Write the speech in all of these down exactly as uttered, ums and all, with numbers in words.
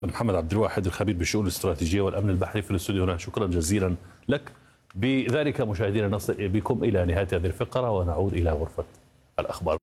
محمد عبد الواحد الخبير بالشؤون الاستراتيجية والأمن البحري في الاستوديو هنا، شكرا جزيلا لك. بذلك مشاهدينا نصل بكم إلى نهاية هذه الفقرة ونعود إلى غرفة الأخبار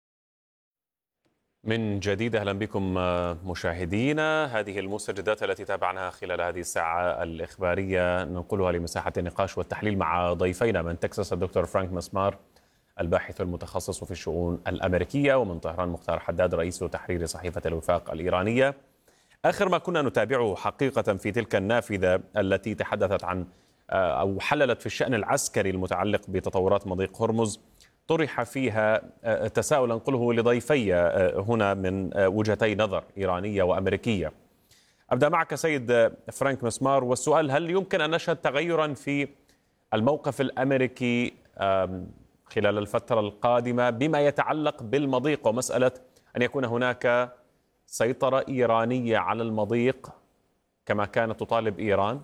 من جديد. أهلا بكم مشاهدينا. هذه المستجدات التي تابعناها خلال هذه الساعة الإخبارية ننقلها لمساحة النقاش والتحليل مع ضيفينا من تكساس الدكتور فرانك مسمار الباحث المتخصص في الشؤون الأمريكية، ومن طهران مختار حداد رئيس تحرير صحيفة الوفاق الإيرانية. آخر ما كنا نتابعه حقيقة في تلك النافذة التي تحدثت عن أو حللت في الشأن العسكري المتعلق بتطورات مضيق هرمز، طرح فيها تساؤل أنقله لضيفي هنا من وجهتي نظر إيرانية وأمريكية. أبدأ معك سيد فرانك مسمار، والسؤال: هل يمكن أن نشهد تغيرا في الموقف الأمريكي خلال الفترة القادمة بما يتعلق بالمضيق ومسألة أن يكون هناك سيطرة إيرانية على المضيق كما كانت تطالب إيران؟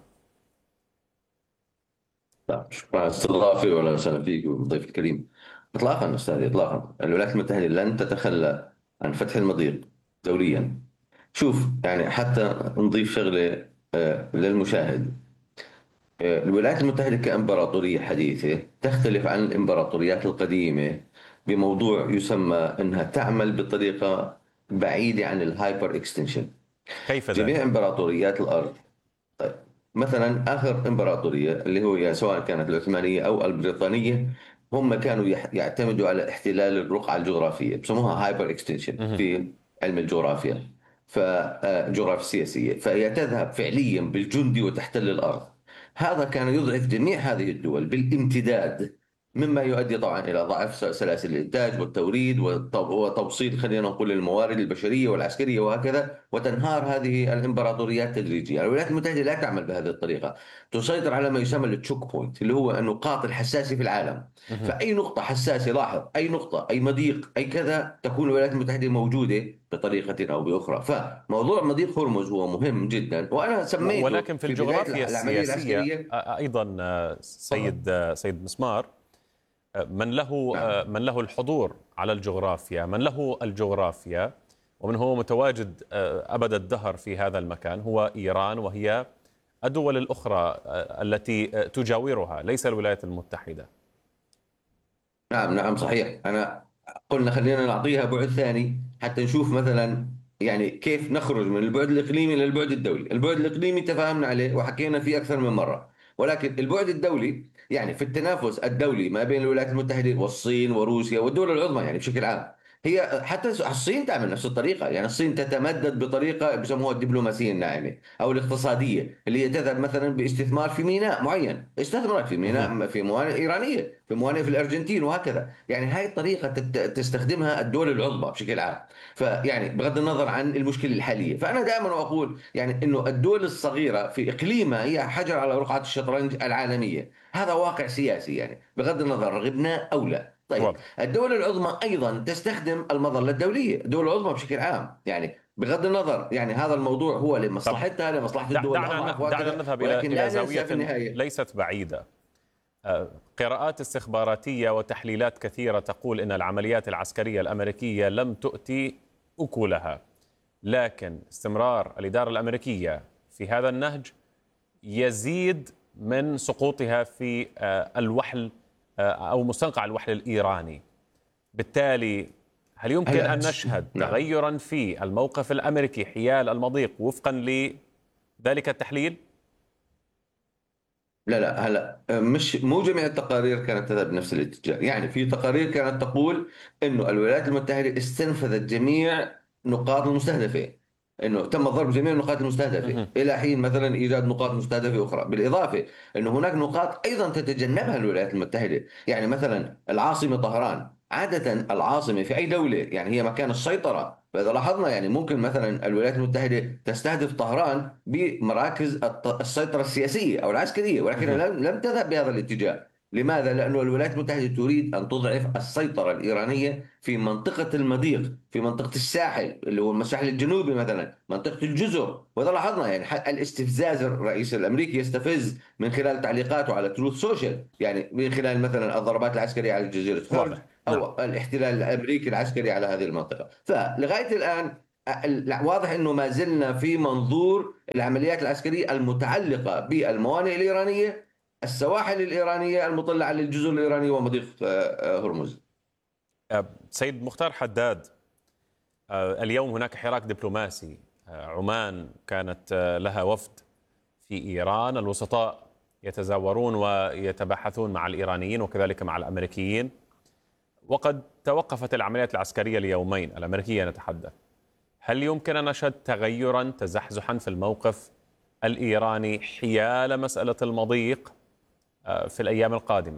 لا، شكرا استضافي ولا وسهلا فيك والضيف الكريم. اطلاقا استاذي، اطلاقا الولايات المتحده لن تتخلى عن فتح المضيق دوليا. شوف، يعني حتى نضيف شغله آه، للمشاهد. آه، الولايات المتحده كامبراطوريه حديثه تختلف عن الامبراطوريات القديمه بموضوع يسمى انها تعمل بطريقه بعيده عن الهايبر اكستنشن. كيف ذلك؟ جميع امبراطوريات الارض، طيب مثلا آخر إمبراطورية اللي هو يعني سواء كانت العثمانية أو البريطانية، هم كانوا يح- يعتمدوا على احتلال الرقعة الجغرافية، بسموها هايبر اكستنشن في علم الجغرافيا، فالجغرافيا السياسية. فهي تذهب فعليا بالجندي وتحتل الأرض. هذا كان يضعف جميع هذه الدول بالامتداد، مما يؤدي طبعا إلى ضعف سلاسل الإنتاج والتوريد وت- وتوصيل، خلينا نقول، الموارد البشرية والعسكرية وهكذا، وتنهار هذه الإمبراطوريات تدريجيا. الولايات المتحدة لا تعمل بهذه الطريقة، تسيطر على ما يسمى التشوك بوينت، اللي هو النقاط الحساسة في العالم. فأي نقطة حساسة، لاحظ، أي نقطة، أي مضيق، أي كذا، تكون الولايات المتحدة موجودة بطريقة أو بأخرى. فموضوع مضيق هرمز هو مهم جدا، وأنا سميته ولكن في في بداية الجغرافيا العملية السياسية العسكرية. أيضا سيد سيد مسمار، من له نعم. من له الحضور على الجغرافيا، من له الجغرافيا ومن هو متواجد أبد الدهر في هذا المكان هو إيران، وهي الدول الأخرى التي تجاورها، ليس الولايات المتحدة. نعم نعم صحيح. أنا قلنا خلينا نعطيها بعد ثاني حتى نشوف مثلا يعني كيف نخرج من البعد الإقليمي للبعد الدولي. البعد الإقليمي تفاهمنا عليه وحكينا فيه أكثر من مرة، ولكن البعد الدولي يعني في التنافس الدولي ما بين الولايات المتحدة والصين وروسيا والدول العظمى يعني بشكل عام. هي حتى الصين تعمل نفس الطريقة، يعني الصين تتمدد بطريقة بيسموها الدبلوماسية الناعمة أو الاقتصادية، اللي هي تذهب مثلا باستثمار في ميناء معين، استثمرت في ميناء في موانئ إيرانية، في موانئ في الأرجنتين وهكذا. يعني هاي الطريقة تت- تستخدمها الدول العظمى بشكل عام. فيعني بغض النظر عن المشكلة الحالية، فأنا دائما أقول يعني إنه الدول الصغيرة في إقليمها هي حجر على رقعة الشطرنج العالمية. هذا واقع سياسي، يعني بغض النظر رغبنا أو لا. طيب، واضح. الدول العظمى أيضا تستخدم المظلة الدولية، الدول العظمى بشكل عام، يعني بغض النظر يعني هذا الموضوع هو طب لمصلحتها، لمصلحة دع- الدول دعنا الأضعف دعنا وهكذا، نذهب إلى ولكن إلى لا ننسى في زاوية النهاية. ليست بعيدة. قراءات استخباراتية وتحليلات كثيرة تقول إن العمليات العسكرية الأمريكية لم تؤتي أكلها، لكن استمرار الإدارة الأمريكية في هذا النهج يزيد من سقوطها في الوحل أو مستنقع الوحل الإيراني. بالتالي هل يمكن هلا أن نشهد نعم. تغيرا في الموقف الأمريكي حيال المضيق وفقا لذلك التحليل؟ لا لا هلا مش مو جميع التقارير كانت تذهب بنفس الاتجاه. يعني في تقارير كانت تقول انه الولايات المتحده استنفذت جميع نقاط المستهدفه، انه تم ضرب جميع النقاط المستهدفه مهم. الى حين مثلا ايجاد نقاط مستهدفه اخرى. بالاضافه انه هناك نقاط ايضا تتجنبها الولايات المتحده، يعني مثلا العاصمه طهران. عاده العاصمه في اي دوله يعني هي مكان السيطره، فاذا لاحظنا يعني ممكن مثلا الولايات المتحده تستهدف طهران بمراكز الط- السيطره السياسيه او العسكريه، ولكن مهم. لم لم تذهب بهذا الاتجاه. لماذا؟ لأن الولايات المتحدة تريد أن تضعف السيطرة الإيرانية في منطقة المضيق، في منطقة الساحل اللي هو الساحل الجنوبي، مثلا منطقة الجزر. وإذا لاحظنا يعني ح- الاستفزاز، الرئيس الأمريكي يستفز من خلال تعليقاته على تروث سوشيال، يعني من خلال مثلا الضربات العسكرية على جزيرة هرج واضح. نعم. أو الاحتلال الأمريكي العسكري على هذه المنطقة. فلغاية الآن واضح أنه ما زلنا في منظور العمليات العسكرية المتعلقة بالموانئ الإيرانية، السواحل الإيرانية المطلة على الجزر الإيرانية ومضيق هرمز. سيد مختار حداد، اليوم هناك حراك دبلوماسي. عمان كانت لها وفد في إيران، الوسطاء يتزاورون ويتباحثون مع الإيرانيين وكذلك مع الأمريكيين، وقد توقفت العمليات العسكرية ليومين الأمريكية نتحدث. هل يمكن أن نشهد تغيرا تزحزحا في الموقف الإيراني حيال مسألة المضيق في الأيام القادمة؟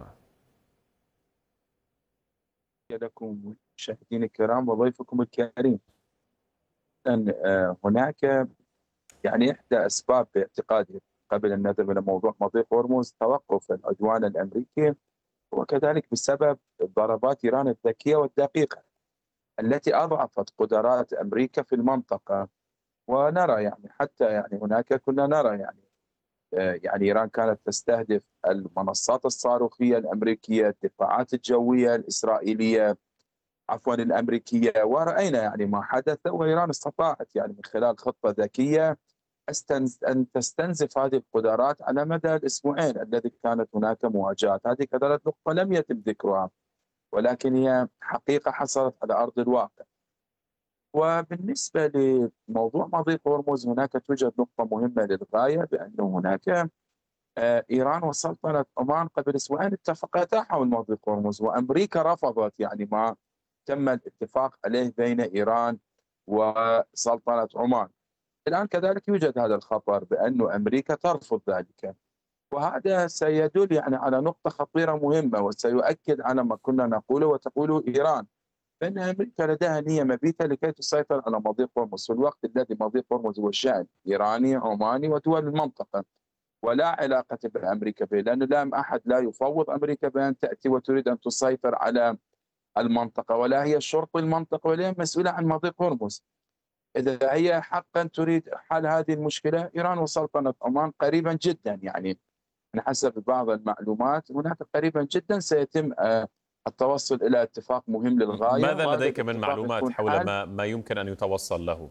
لكم مشاهدينا الكرام وضيفكم الكريم، أن هناك يعني إحدى أسباب باعتقادي قبل أن نذهب إلى موضوع مضيق هرمز توقف العدوان الأمريكي، وكذلك بسبب ضربات إيران الذكية والدقيقة التي أضعفت قدرات أمريكا في المنطقة. ونرى يعني حتى يعني هناك كنا نرى يعني يعني إيران كانت تستهدف المنصات الصاروخية الأمريكية، الدفاعات الجوية الإسرائيلية عفوا الأمريكية، ورأينا يعني ما حدث، وإيران استطاعت يعني من خلال خطة ذكية أن تستنزف هذه القدرات على مدى الأسبوعين الذي كانت هناك مواجهات. هذه كذلك نقطة لم يتم ذكرها، ولكن هي حقيقة حصلت على أرض الواقع. وبالنسبة لموضوع مضيق هرمز هناك توجد نقطة مهمة للغاية، بأنه هناك إيران وسلطنة عمان قبل أسبوعين اتفقتا حول مضيق هرمز، وأمريكا رفضت يعني ما تم الاتفاق عليه بين إيران وسلطنة عمان. الآن كذلك يوجد هذا الخطر بأن أمريكا ترفض ذلك، وهذا سيدل يعني على نقطة خطيرة مهمة، وسيؤكد على ما كنا نقوله وتقوله إيران، بأن أمريكا لديها نية مبيتة لكي تسيطر على مضيق هرمز في الوقت الذي مضيق هرمز هو شأن إيراني عماني ودول المنطقة، ولا علاقة بأمريكا به، لأن لا أحد لا يفوض أمريكا بأن تأتي وتريد أن تسيطر على المنطقة، ولا هي شرط المنطقة ولا هي مسؤولة عن مضيق هرمز. إذا هي حقا تريد حل هذه المشكلة، إيران وسلطنة عمان قريبا جدا يعني حسب بعض المعلومات هناك قريبا جدا سيتم التوصل إلى اتفاق مهم للغاية. ماذا لديك من معلومات حول ما, ما يمكن أن يتوصل له؟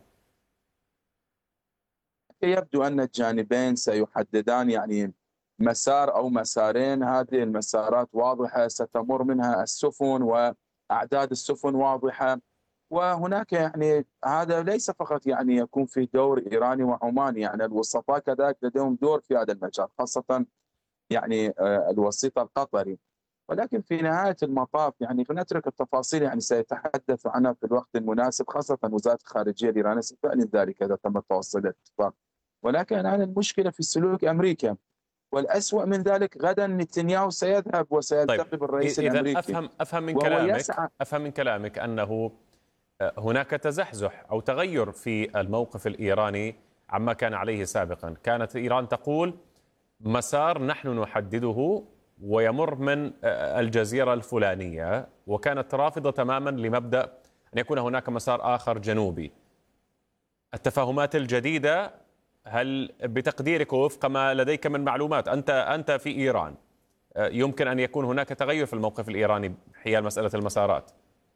يبدو أن الجانبين سيحددان يعني مسار أو مسارين، هذه المسارات واضحة ستمر منها السفن وأعداد السفن واضحة، وهناك يعني هذا ليس فقط يعني يكون في دور إيراني وعماني، يعني الوسطاء كذلك لديهم دور في هذا المجال، خاصة يعني الوسيط القطري. ولكن في نهاية المطاف يعني فنترك التفاصيل يعني سيتحدث عنها في الوقت المناسب، خاصة وزارة الخارجية الإيرانية ستعلن ذلك إذا تم التوصل إلى اتفاق. ولكن الآن المشكلة في سلوك أمريكا، والأسوأ من ذلك غدا نتنياهو سيذهب وسيلتقي طيب. بالرئيس إذن الأمريكي. أفهم أفهم من كلامك أفهم من كلامك أنه هناك تزحزح أو تغير في الموقف الإيراني عما كان عليه سابقا. كانت إيران تقول مسار نحن نحدده ويمر من الجزيرة الفلانية، وكانت رافضة تماما لمبدأ أن يكون هناك مسار آخر جنوبي. التفاهمات الجديدة، هل بتقديرك وفق ما لديك من معلومات أنت أنت في إيران يمكن أن يكون هناك تغير في الموقف الإيراني حيال مسألة المسارات؟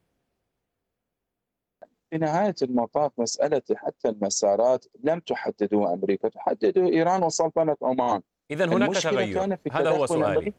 في نهاية المطاف مسألة حتى المسارات لم تحدده أمريكا، تحدده إيران وسلطنة عمان. إذن هناك تغير، هذا هو سؤالي.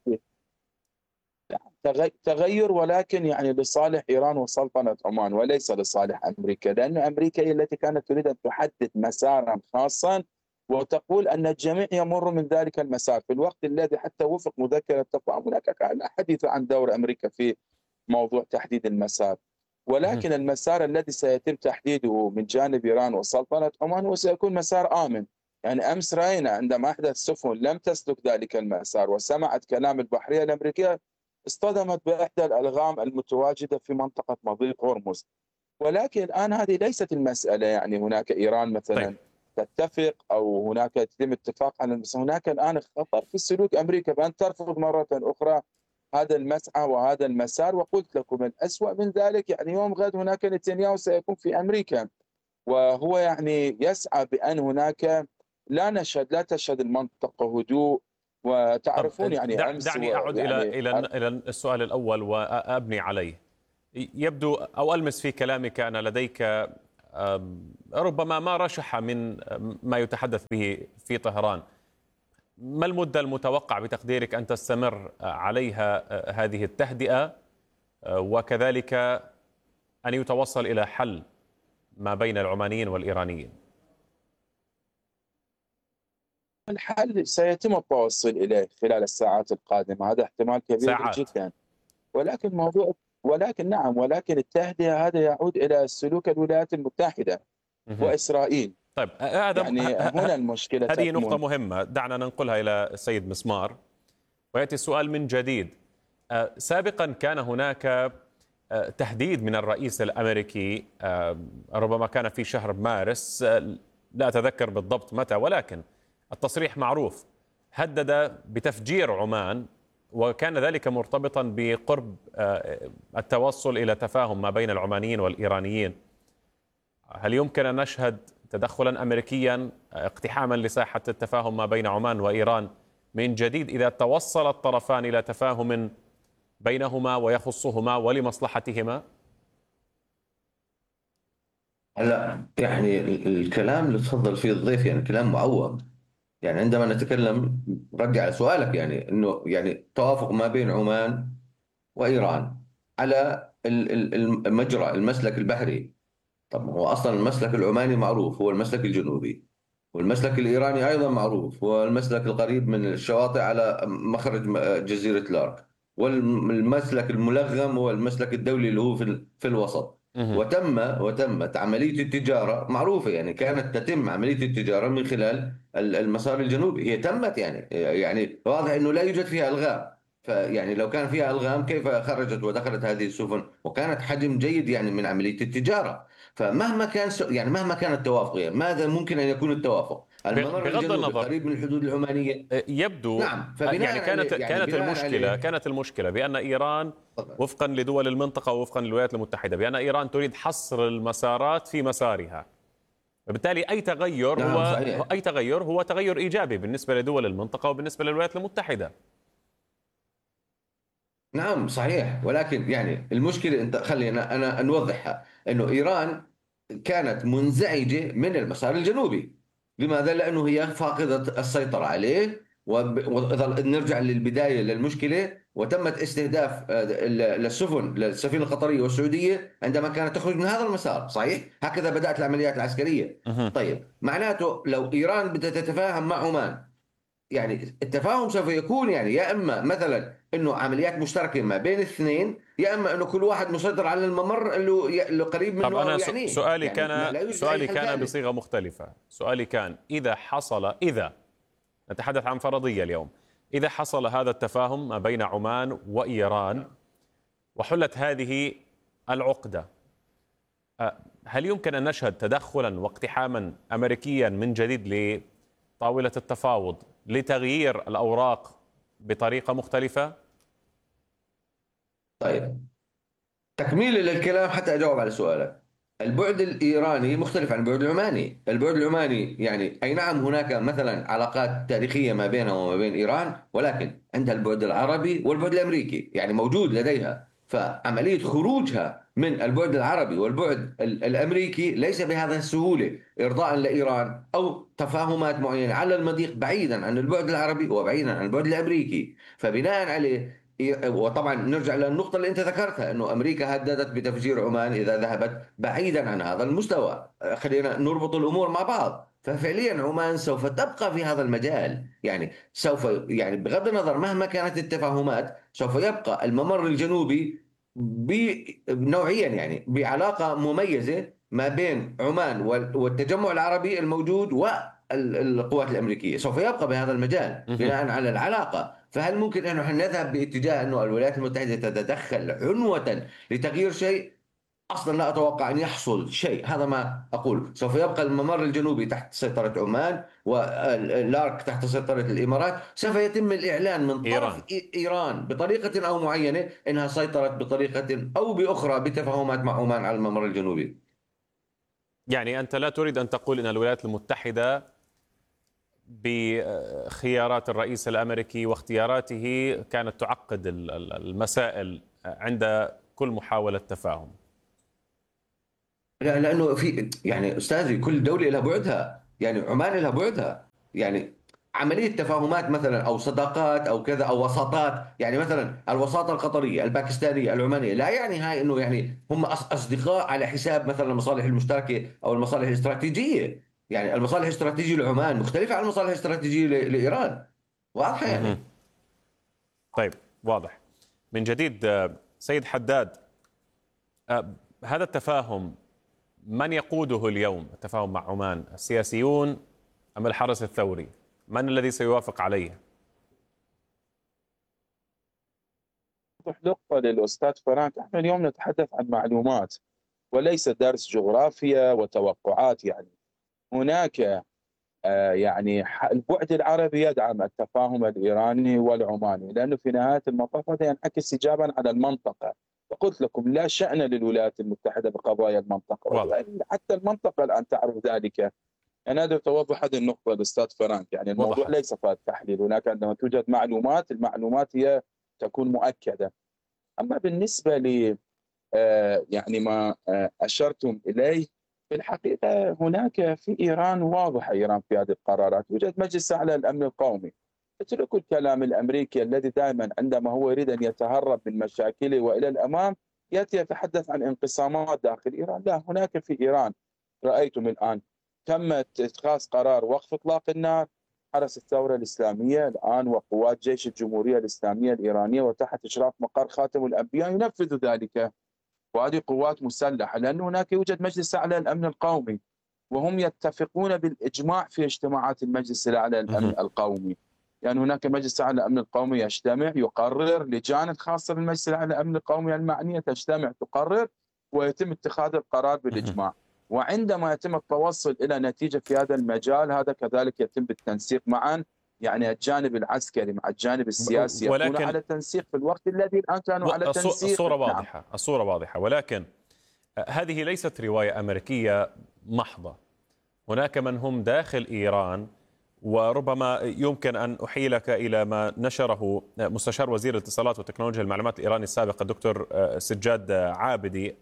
تغير ولكن يعني لصالح إيران وسلطنة عمان وليس لصالح أمريكا، لأن أمريكا هي التي كانت تريد أن تحدد مسارا خاصا وتقول أن الجميع يمر من ذلك المسار، في الوقت الذي حتى وفق مذكرة التفاهم هناك كان حديث عن دور أمريكا في موضوع تحديد المسار. ولكن المسار الذي سيتم تحديده من جانب إيران وسلطنة عمان هو سيكون مسار آمن. يعني أمس رأينا عندما أحدث سفن لم تسلك ذلك المسار وسمعت كلام البحرية الأمريكية اصطدمت بإحدى الألغام المتواجدة في منطقة مضيق هرمز. ولكن الآن هذه ليست المسألة، يعني هناك إيران مثلا طيب. تتفق أو هناك يتم اتفاق على المسار، هناك الآن خطر في سلوك أمريكا بأن ترفض مرة أخرى هذا المسعى وهذا المسار. وقلت لكم الأسوأ من ذلك يعني يوم غد هناك نتنياهو سيكون في أمريكا، وهو يعني يسعى بأن هناك لا نشهد لا تشهد المنطقة هدوء. وتعرفون يعني دع دعني أعود يعني إلى إلى إلى السؤال الأول وأبني عليه. يبدو أو ألمس في كلامك أن لديك ربما ما رشح من ما يتحدث به في طهران، ما المدة المتوقع بتقديرك أن تستمر عليها هذه التهدئة، وكذلك أن يتوصل إلى حل ما بين العمانيين والإيرانيين؟ الحل سيتم التوصل إليه خلال الساعات القادمة، هذا احتمال كبير ساعات. جدا. ولكن موضوع ولكن نعم ولكن التهدئة هذا يعود إلى سلوك الولايات المتحدة وإسرائيل. طيب هذا يعني هنا المشكلة. هذه نقطة مهمة، دعنا ننقلها إلى السيد مسمار ويأتي السؤال من جديد. سابقا كان هناك تهديد من الرئيس الأمريكي، ربما كان في شهر مارس، لا أتذكر بالضبط متى، ولكن التصريح معروف، هدد بتفجير عمان، وكان ذلك مرتبطا بقرب التوصل إلى تفاهم ما بين العمانيين والإيرانيين. هل يمكن أن نشهد تدخلا أمريكيا اقتحاما لساحة التفاهم ما بين عمان وإيران من جديد إذا توصل الطرفان إلى تفاهم بينهما ويخصهما ولمصلحتهما؟ هلا يعني الكلام اللي تفضل فيه الضيف يعني كلام معوم. يعني عندما نتكلم، رجع على سؤالك، يعني انه يعني توافق ما بين عمان وايران على المجرى المسلك البحري. طب هو اصلا المسلك العماني معروف هو المسلك الجنوبي، والمسلك الايراني ايضا معروف هو المسلك القريب من الشواطئ على مخرج جزيرة لارك، والمسلك الملغم هو المسلك الدولي اللي هو في في الوسط. وتم وتمت عملية التجارة معروفة، يعني كانت تتم عملية التجارة من خلال المسار الجنوبي، هي تمت يعني يعني واضح انه لا يوجد فيها الغام. فيعني لو كان فيها الغام كيف خرجت ودخلت هذه السفن؟ وكانت حجم جيد يعني من عملية التجارة. فمهما كان يعني مهما كان التوافق، يعني ماذا ممكن ان يكون التوافق؟ الممر بغض النظر قريب من الحدود العمانية يبدو. نعم. يعني كانت يعني كانت المشكلة عليه. كانت المشكلة بأن إيران وفقا لدول المنطقة ووفقا للولايات المتحدة بأن إيران تريد حصر المسارات في مسارها، وبالتالي أي تغير نعم هو صحيح. أي تغير هو تغير إيجابي بالنسبة لدول المنطقة وبالنسبة للولايات المتحدة. نعم صحيح، ولكن يعني المشكلة انت خلينا انا نوضحها، انه ايران كانت منزعجة من المسار الجنوبي. لماذا؟ لانه هي فاقدة السيطرة عليه. وإذا نرجع للبداية للمشكلة، وتمت استهداف للسفن للسفينة القطرية والسعودية عندما كانت تخرج من هذا المسار، صحيح؟ هكذا بدأت العمليات العسكرية. طيب معناته لو إيران بدها تتفاهم مع عمان، يعني التفاهم سوف يكون يعني يا اما مثلا انه عمليات مشتركه ما بين الاثنين، يا اما انه كل واحد مسيطر على الممر اللي اللي قريب منه. طب انا يعني سؤالي يعني كان سؤالي كان بصيغه مختلفه. سؤالي كان اذا حصل اذا نتحدث عن فرضيه اليوم، اذا حصل هذا التفاهم ما بين عمان وايران وحلت هذه العقده، هل يمكن ان نشهد تدخلا واقتحاما امريكيا من جديد لطاوله التفاوض لتغيير الأوراق بطريقة مختلفة؟ طيب تكميلا للكلام حتى أجاوب على سؤالك، البعد الإيراني مختلف عن البعد العماني. البعد العماني يعني أي نعم هناك مثلا علاقات تاريخية ما بينها وما بين إيران، ولكن عندها البعد العربي والبعد الأمريكي يعني موجود لديها. فعملية خروجها من البعد العربي والبعد الأمريكي ليس بهذه السهولة إرضاء لإيران أو تفاهمات معينة على المضيق بعيدا عن البعد العربي وبعيدا عن البعد الأمريكي. فبناء عليه، وطبعا نرجع للنقطة اللي أنت ذكرتها، أنه أمريكا هددت بتفجير عمان إذا ذهبت بعيدا عن هذا المستوى. خلينا نربط الأمور مع بعض. ففعليا عمان سوف تبقى في هذا المجال، يعني سوف يعني بغض النظر مهما كانت التفاهمات سوف يبقى الممر الجنوبي بنوعيا يعني بعلاقة مميزة ما بين عمان والتجمع العربي الموجود والقوات الأمريكية، سوف يبقى بهذا المجال بناء على العلاقة. فهل ممكن أن نحن نذهب باتجاه أنه الولايات المتحدة تتدخل عنوة لتغيير شيء؟ أصلا لا أتوقع أن يحصل شيء، هذا ما أقول. سوف يبقى الممر الجنوبي تحت سيطرة عمان واللارك تحت سيطرة الإمارات. سوف يتم الإعلان من طرف إيران, إيران بطريقة أو معينة أنها سيطرت بطريقة أو بأخرى بتفاهمات مع عمان على الممر الجنوبي. يعني أنت لا تريد أن تقول أن الولايات المتحدة بخيارات الرئيس الأمريكي واختياراته كانت تعقد المسائل عند كل محاولة تفاهم؟ لا، لانه في يعني استاذي كل دوله لها بعدها، يعني عمان لها بعدها. يعني عمليه تفاهمات مثلا او صداقات او كذا او وساطات، يعني مثلا الوساطه القطريه الباكستانيه العمانيه، لا يعني هاي انه يعني هم أص- اصدقاء على حساب مثلا المصالح المشتركه او المصالح الاستراتيجيه. يعني المصالح الاستراتيجيه لعمان مختلفه عن المصالح الاستراتيجيه ل- لايران، واضحه مهم. يعني. طيب، واضح. من جديد، آه، سيد حداد، آه، هذا التفاهم من يقوده اليوم؟ التفاهم مع عمان، السياسيون أم الحرس الثوري؟ من الذي سيوافق عليه؟ أوضح نقطة للأستاذ فرانك، احنا اليوم نتحدث عن معلومات وليس درس جغرافيا وتوقعات. يعني هناك آه، يعني ح- البعد العربي يدعم التفاهم الإيراني والعماني، لأنه في نهاية المطاف هذا ينعكس إيجابا على المنطقة. وقلت لكم لا شأن للولايات المتحدة بقضايا المنطقة، واضح. حتى المنطقة الآن تعرف ذلك. أنا أقدر أوضح هذه النقطة الأستاذ فرانك، يعني الموضوع وضحت. ليس فقط تحليل، هناك عندما توجد معلومات، المعلومات هي تكون مؤكدة. أما بالنسبة ل آه، يعني ما آه، أشرتم إليه، في الحقيقة هناك في إيران واضحة، إيران في هذه القرارات يوجد مجلس أعلى للأمن القومي. اتركوا الكلام الأمريكي الذي دائما عندما هو يريد أن يتهرب من مشاكله وإلى الأمام يأتي يتحدث عن انقسامات داخل إيران. لا، هناك في إيران رأيتم الآن تم اتخاذ قرار وقف إطلاق النار. حرس الثورة الإسلامية الآن وقوات جيش الجمهورية الإسلامية الإيرانية وتحت إشراف مقر خاتم الأنبياء ينفذ ذلك، وهذه قوات مسلحة، لأن هناك يوجد مجلس أعلى للأمن القومي، وهم يتفقون بالإجماع في اجتماعات المجلس الأعلى للأمن مهم. القومي. يعني هناك مجلس أعلى للأمن القومي يجتمع يقرر، لجان خاصة بالمجلس الأعلى للأمن القومي المعنية تجتمع تقرر، ويتم اتخاذ القرار مهم. بالإجماع. وعندما يتم التوصل إلى نتيجة في هذا المجال، هذا كذلك يتم بالتنسيق معا، يعني الجانب العسكري مع الجانب السياسي يكون ولكن على تنسيق في الوقت الذي الآن كانوا على الصو- تنسيق. الصورة نعم. واضحة، الصورة واضحة، ولكن هذه ليست رواية أمريكية محضة. هناك من هم داخل إيران، وربما يمكن أن أحيلك إلى ما نشره مستشار وزير الاتصالات وتكنولوجيا المعلومات الإيراني السابق الدكتور سجاد عابدي.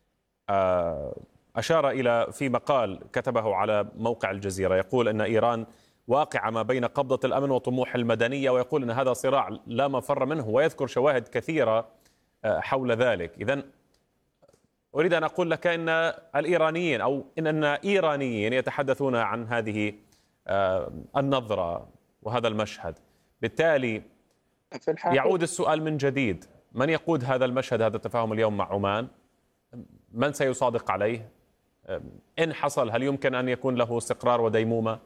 أشار إلى في مقال كتبه على موقع الجزيرة، يقول أن إيران واقعة ما بين قبضة الأمن وطموح المدنية، ويقول أن هذا صراع لا مفر منه، ويذكر شواهد كثيرة حول ذلك. إذن أريد أن أقول لك أن الإيرانيين أو إن إيرانيين يتحدثون عن هذه النظرة وهذا المشهد. بالتالي في الحقيقة يعود السؤال من جديد: من يقود هذا المشهد، هذا التفاهم اليوم مع عمان؟ من سيصادق عليه؟ إن حصل هل يمكن أن يكون له استقرار وديمومة؟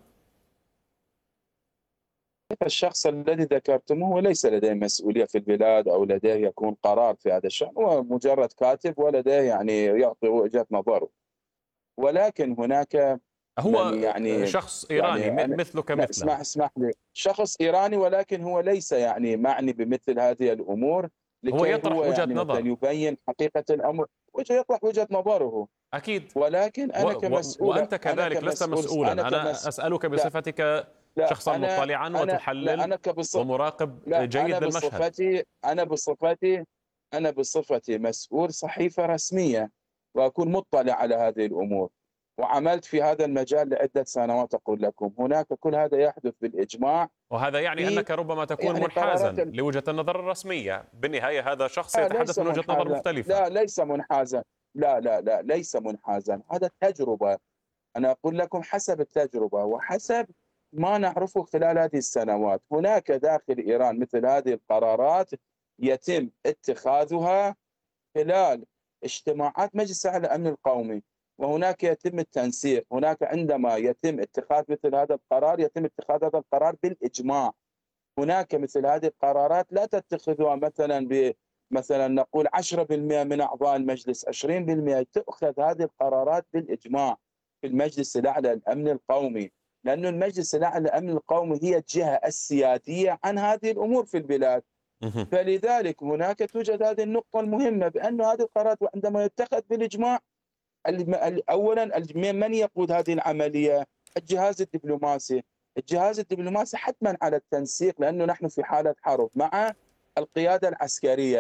الشخص الذي ذكرتموه ليس لديه مسؤولية في البلاد أو لديه يكون قرار في هذا الشأن، هو مجرد كاتب ولديه يعني يعطي وجهة نظره. ولكن هناك هو من يعني شخص إيراني يعني أنا مثلك لا، مثله. اسمح اسمح لي، شخص إيراني، ولكن هو ليس يعني معني بمثل هذه الأمور، هو لكي يطرح هو وجهة يعني مثلا نظر، يبين حقيقة الأمر، وجه يطرح وجهة نظره. أكيد. ولكن و أنا و كمسؤول، وأنت أنا كذلك لست كمسؤول مسؤولا. أنا أنا كمس أسألك لا بصفتك لا شخصا أنا مطلعا أنا لا وتحلل أنا كبص ومراقب لا أنا جيد للمشهد. بصفتي أنا بصفتي أنا بصفتي مسؤول صحيفة رسمية، وأكون مطلع على هذه الأمور، وعملت في هذا المجال لعدة سنوات. أقول لكم هناك كل هذا يحدث بالإجماع وهذا يعني في أنك ربما تكون يعني منحازا قرارات. لوجهة النظر الرسمية. بالنهاية هذا شخص لا ليس يتحدث من وجهة نظر منحازا، مختلفة. لا ليس منحازا، لا لا لا ليس منحازا، هذا تجربة. أنا أقول لكم حسب التجربة وحسب ما نعرفه خلال هذه السنوات. هناك داخل إيران مثل هذه القرارات يتم اتخاذها خلال اجتماعات مجلس أعلى الأمن القومي، وهناك يتم التنسيق. هناك عندما يتم اتخاذ مثل هذا القرار يتم اتخاذ هذا القرار بالإجماع. هناك مثل هذه القرارات لا تتخذها مثلا ب مثلا نقول عشرة بالمئة من أعضاء المجلس، عشرين بالمئة، تؤخذ هذه القرارات بالإجماع في المجلس الأعلى للأمن القومي، لأن المجلس الأعلى للأمن القومي هي الجهة السيادية عن هذه الأمور في البلاد. فلذلك هناك توجد هذه النقطة المهمة، بأن هذه القرارات عندما يتخذ بالإجماع، أولا من يقود هذه العملية؟ الجهاز الدبلوماسي. الجهاز الدبلوماسي حتما على التنسيق، لأنه نحن في حالة حرب مع القيادة العسكرية.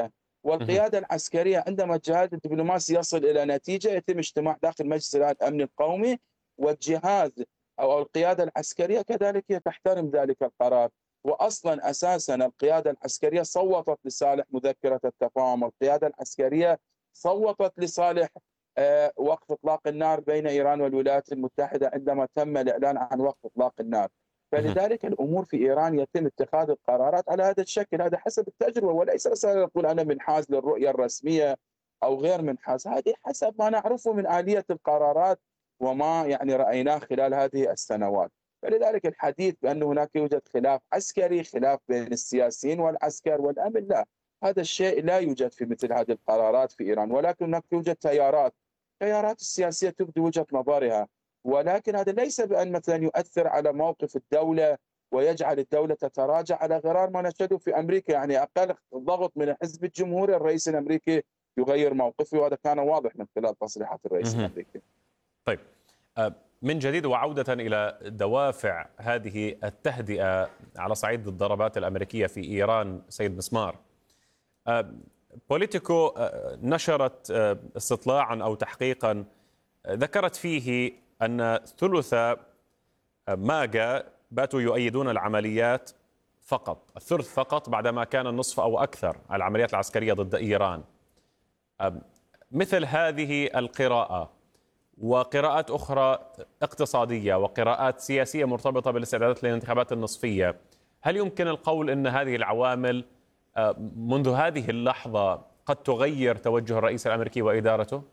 والقيادة العسكرية عندما الجهاز الدبلوماسي يصل إلى نتيجة يتم اجتماع داخل مجلس الأمن القومي، والجهاز أو القيادة العسكرية كذلك تحترم ذلك القرار. وأصلا أساسا القيادة العسكرية صوتت لصالح مذكرة التفاهم، القيادة العسكرية صوتت لصالح وقف إطلاق النار بين إيران والولايات المتحدة عندما تم الإعلان عن وقف إطلاق النار. فلذلك الأمور في إيران يتم اتخاذ القرارات على هذا الشكل، هذا حسب التجربة، وليس يقول أنا منحاز للرؤية الرسمية أو غير منحاز، هذه حسب ما نعرفه من آلية القرارات وما يعني رأيناه خلال هذه السنوات. فلذلك الحديث بأن هناك يوجد خلاف عسكري، خلاف بين السياسيين والعسكر والأمن، لا، هذا الشيء لا يوجد في مثل هذه القرارات في إيران، ولكن هناك يوجد تيارات التيارات السياسية تبدي وجهة نظرها، ولكن هذا ليس بأن مثلا يؤثر على موقف الدولة ويجعل الدولة تتراجع على غرار ما نشهده في أمريكا. يعني أقل ضغط من الحزب الجمهوري الرئيس الأمريكي يغير موقفه، وهذا كان واضح من خلال تصريحات الرئيس الأمريكي. طيب، من جديد وعودة إلى دوافع هذه التهدئة على صعيد الضربات الأمريكية في إيران، سيد مسمار، بوليتيكو نشرت استطلاعا أو تحقيقا ذكرت فيه أن ثلث ماجا باتوا يؤيدون العمليات فقط، الثلث فقط، بعدما كان النصف أو أكثر العمليات العسكرية ضد إيران. مثل هذه القراءة وقراءات أخرى اقتصادية وقراءات سياسية مرتبطة بالاستعدادات للانتخابات النصفية، هل يمكن القول أن هذه العوامل منذ هذه اللحظة قد تغير توجه الرئيس الأمريكي وإدارته؟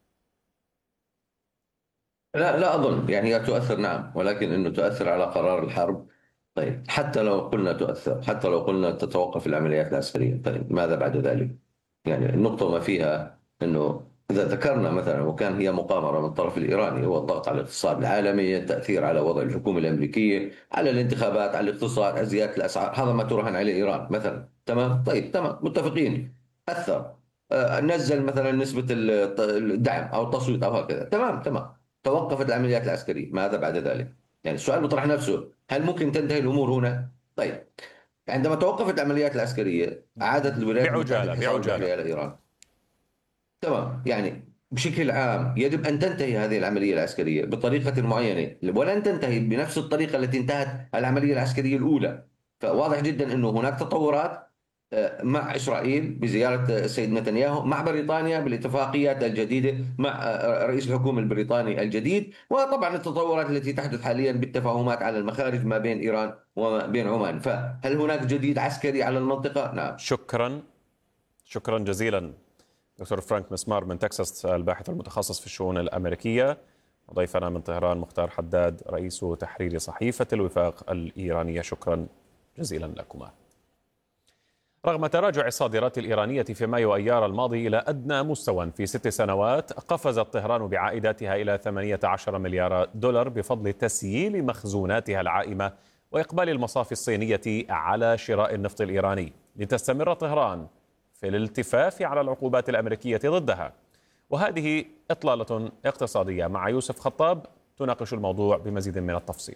لا لا أظن، يعني تؤثر نعم، ولكن أنه تؤثر على قرار الحرب. طيب حتى لو قلنا تؤثر، حتى لو قلنا تتوقف العمليات العسكرية، طيب ماذا بعد ذلك؟ يعني النقطة ما فيها أنه إذا ذكرنا مثلا وكان هي مقامرة من الطرف الإيراني، هو الضغط على الاقتصاد العالمي، التأثير على وضع الحكومة الأمريكية، على الانتخابات، على الاقتصاد، على زيادة الأسعار، هذا ما تراهن عليه إيران مثلا. تمام، طيب تمام، متفقين. أثر، آه نزل مثلا نسبة الدعم أو التصويت أو هكذا، تمام تمام. توقفت العمليات العسكرية، ماذا بعد ذلك؟ يعني السؤال بيطرح نفسه، هل ممكن تنتهي الأمور هنا؟ طيب عندما توقفت العمليات العسكرية عادت الولايات المتحدة بعجالة إلى إيران. تمام، يعني بشكل عام يجب أن تنتهي هذه العملية العسكرية بطريقة معينة، ولن تنتهي بنفس الطريقة التي انتهت العملية العسكرية الأولى. فواضح جدا أنه هناك تطورات مع إسرائيل بزيارة السيد نتنياهو، مع بريطانيا بالاتفاقيات الجديدة مع رئيس الحكومة البريطاني الجديد، وطبعا التطورات التي تحدث حاليا بالتفاهمات على المخارج ما بين إيران وما بين عمان. فهل هناك جديد عسكري على المنطقة؟ نعم. شكرا شكرا جزيلا دكتور فرانك مسمار من تكساس، الباحث المتخصص في الشؤون الأمريكية، وضيفنا من طهران مختار حداد رئيس تحرير صحيفة الوفاق الإيرانية. شكرا جزيلا لكما. رغم تراجع الصادرات الإيرانية في مايو أيار الماضي إلى أدنى مستوى في ست سنوات، قفزت طهران بعائداتها إلى ثمانية عشر مليار دولار بفضل تسييل مخزوناتها العائمة وإقبال المصافي الصينية على شراء النفط الإيراني، لتستمر طهران في الالتفاف على العقوبات الأمريكية ضدها. وهذه إطلالة اقتصادية مع يوسف خطاب تناقش الموضوع بمزيد من التفصيل.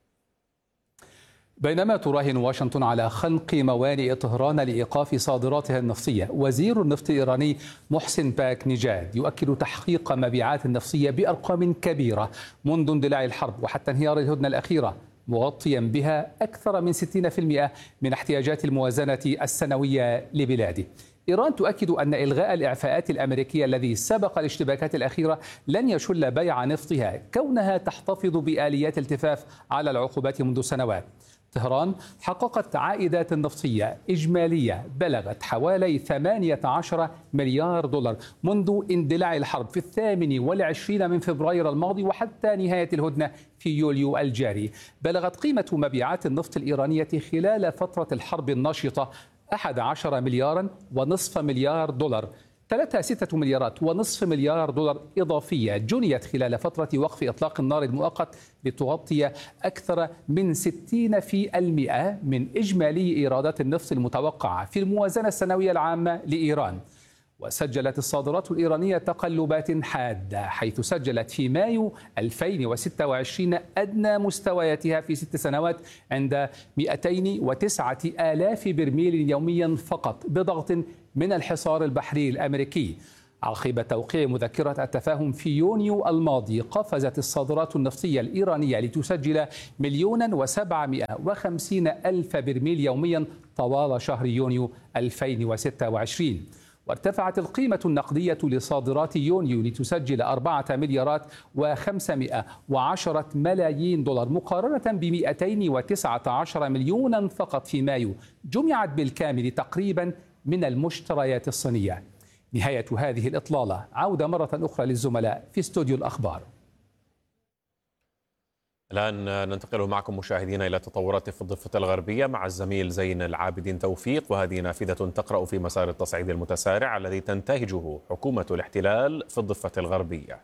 بينما تراهن واشنطن على خنق موانئ طهران لإيقاف صادراتها النفطية، وزير النفط الإيراني محسن باك نجاد يؤكد تحقيق مبيعات نفطية بأرقام كبيرة منذ اندلاع الحرب وحتى انهيار الهدنة الأخيرة، مغطيا بها أكثر من ستين بالمئة من احتياجات الموازنة السنوية لبلاده. إيران تؤكد أن إلغاء الإعفاءات الأمريكية الذي سبق الاشتباكات الأخيرة لن يشل بيع نفطها، كونها تحتفظ بآليات التفاف على العقوبات منذ سنوات. طهران حققت عائدات نفطية إجمالية بلغت حوالي ثمانية عشر مليار دولار منذ اندلاع الحرب في الثامن والعشرين من فبراير الماضي وحتى نهاية الهدنة في يوليو الجاري. بلغت قيمة مبيعات النفط الإيرانية خلال فترة الحرب الناشطة أحد عشر مليارا ونصف مليار دولار، ثلاثة ستة مليارات ونصف مليار دولار إضافية جنيت خلال فترة وقف إطلاق النار المؤقت لتغطي أكثر من ستين بالمئة من إجمالي إيرادات النفط المتوقعة في الموازنة السنوية العامة لإيران. وسجلت الصادرات الإيرانية تقلبات حادة، حيث سجلت في مايو ألفين وستة وعشرين أدنى مستوياتها في ست سنوات عند مئتين وتسعة آلاف برميل يوميا فقط، بضغط من الحصار البحري الأمريكي. عقب توقيع مذكرة التفاهم في يونيو الماضي، قفزت الصادرات النفطية الإيرانية لتسجل مليونا وسبعمائة وخمسين ألف برميل يوميا طوال شهر يونيو ألفين وستة وعشرين. وارتفعت القيمة النقدية لصادرات يونيو لتسجل أربعة مليارات وخمسمائة وعشرة ملايين دولار، مقارنة ب مئتين وتسعة عشر مليونا فقط في مايو، جمعت بالكامل تقريبا من المشتريات الصينية. نهاية هذه الإطلالة، عودة مرة أخرى للزملاء في استوديو الأخبار. الآن ننتقل معكم مشاهدينا إلى تطورات في الضفة الغربية مع الزميل زين العابدين توفيق، وهذه نافذة تقرأ في مسار التصعيد المتسارع الذي تنتهجه حكومة الاحتلال في الضفة الغربية.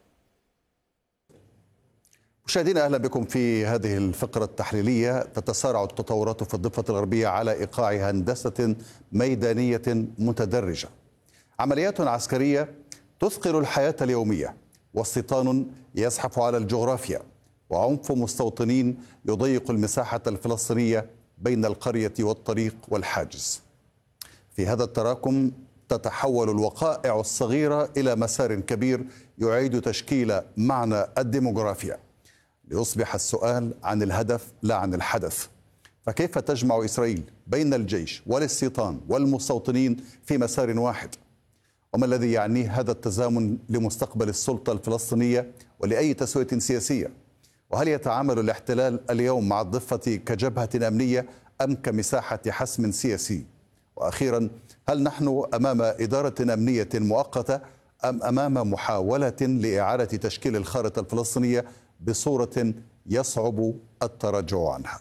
مشاهدينا أهلا بكم في هذه الفقرة التحليلية. تتسارع التطورات في الضفة الغربية على إيقاع هندسة ميدانية متدرجة، عمليات عسكرية تثقل الحياة اليومية، واستيطان يزحف على الجغرافيا، وعنف مستوطنين يضيق المساحة الفلسطينية بين القرية والطريق والحاجز. في هذا التراكم تتحول الوقائع الصغيرة إلى مسار كبير يعيد تشكيل معنى الديموغرافيا، ليصبح السؤال عن الهدف لا عن الحدث. فكيف تجمع إسرائيل بين الجيش والاستيطان والمستوطنين في مسار واحد؟ وما الذي يعنيه هذا التزامن لمستقبل السلطة الفلسطينية ولأي تسوية سياسية؟ وهل يتعامل الاحتلال اليوم مع الضفة كجبهة أمنية أم كمساحة حسم سياسي؟ وأخيرا، هل نحن أمام إدارة أمنية مؤقتة أم أمام محاولة لإعادة تشكيل الخارطة الفلسطينية بصورة يصعب التراجع عنها؟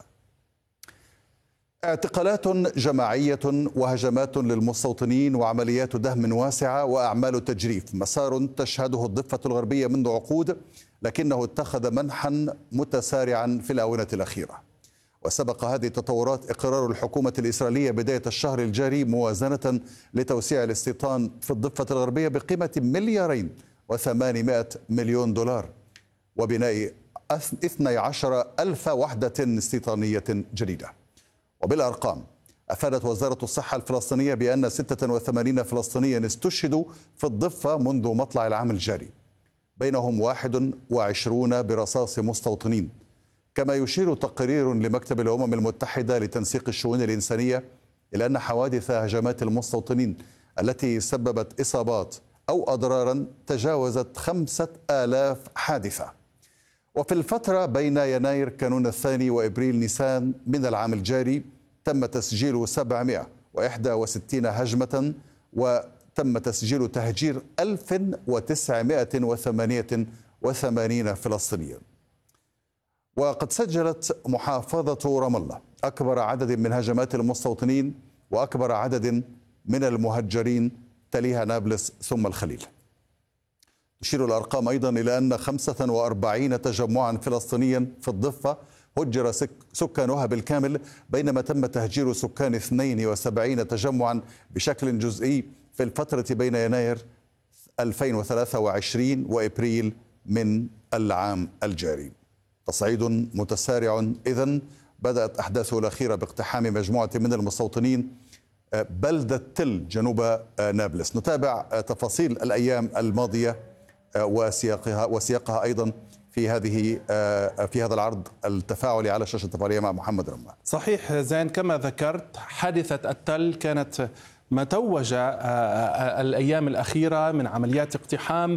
اعتقالات جماعية وهجمات للمستوطنين وعمليات دهم واسعة وأعمال تجريف، مسار تشهده الضفة الغربية منذ عقود، لكنه اتخذ منحا متسارعا في الآونة الأخيرة. وسبق هذه التطورات إقرار الحكومة الإسرائيلية بداية الشهر الجاري موازنة لتوسيع الاستيطان في الضفة الغربية بقيمة مليارين وثمانمائة مليون دولار، وبناء اثني عشر ألف وحدة استيطانية جديدة. وبالأرقام، أفادت وزارة الصحة الفلسطينية بأن ستة وثمانين فلسطينيا استشهدوا في الضفة منذ مطلع العام الجاري، بينهم واحد وعشرون برصاص مستوطنين. كما يشير تقرير لمكتب الأمم المتحدة لتنسيق الشؤون الإنسانية إلى أن حوادث هجمات المستوطنين التي سببت إصابات أو أضرارا تجاوزت خمسة آلاف حادثة. وفي الفترة بين يناير كانون الثاني وإبريل نيسان من العام الجاري تم تسجيل سبعمائة وواحد وستين هجمة، وتم تسجيل تهجير ألف وتسعمائة وثمانية وثمانين فلسطينيا. وقد سجلت محافظة رام الله أكبر عدد من هجمات المستوطنين وأكبر عدد من المهجرين، تليها نابلس ثم الخليل. تشير الأرقام أيضا إلى أن خمسة وأربعين تجمعا فلسطينيا في الضفة هجر سكانها بالكامل، بينما تم تهجير سكان اثنين وسبعين تجمعا بشكل جزئي في الفترة بين يناير ألفين وثلاثة وعشرين وإبريل من العام الجاري. تصعيد متسارع إذن. بدأت أحداثه الأخيرة باقتحام مجموعة من المستوطنين بلدة تل جنوب نابلس. نتابع تفاصيل الأيام الماضية وسياقها وسياقها أيضا في هذه في هذا العرض التفاعلي على شاشة التفاعلية مع محمد رمح. صحيح زين، كما ذكرت حادثة التل كانت ما توج الأيام الأخيرة من عمليات اقتحام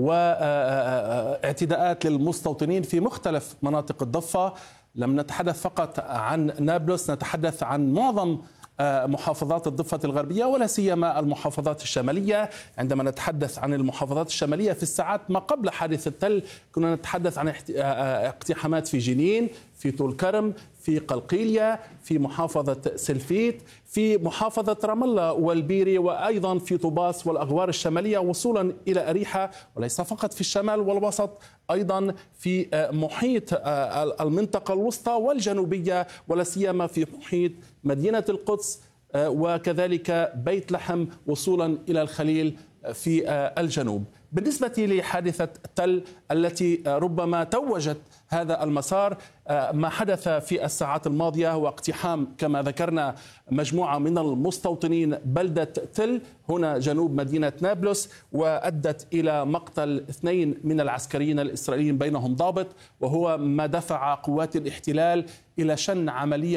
واعتداءات للمستوطنين في مختلف مناطق الضفة. لم نتحدث فقط عن نابلس، نتحدث عن معظم محافظات الضفة الغربية ولا سيما المحافظات الشمالية. عندما نتحدث عن المحافظات الشمالية في الساعات ما قبل حادث التل كنا نتحدث عن اقتحامات في جنين، في طول كرم، في قلقيلية، في محافظة سلفيت، في محافظة رام الله والبيري، وأيضا في طوباس والأغوار الشمالية وصولا إلى أريحة، وليس فقط في الشمال والوسط، أيضا في محيط المنطقة الوسطى والجنوبية ولا سيما في محيط مدينة القدس وكذلك بيت لحم وصولا إلى الخليل في الجنوب. بالنسبة لحادثة تل التي ربما توجت هذا المسار، ما حدث في الساعات الماضية هو اقتحام كما ذكرنا مجموعة من المستوطنين بلدة تل هنا جنوب مدينة نابلس، وأدت إلى مقتل اثنين من العسكريين الإسرائيليين بينهم ضابط، وهو ما دفع قوات الاحتلال إلى شن عملية